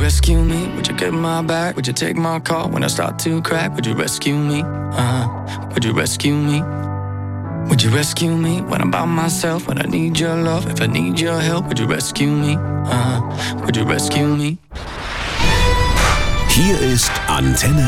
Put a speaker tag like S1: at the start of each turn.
S1: rescue me? Would you get my back? Would you take my call when I start to crack? Would you rescue me? Would you rescue me? Would you rescue me when I'm by myself? When I need your love, if I need your help, would you rescue me? Would you rescue me?
S2: Hier ist Antenne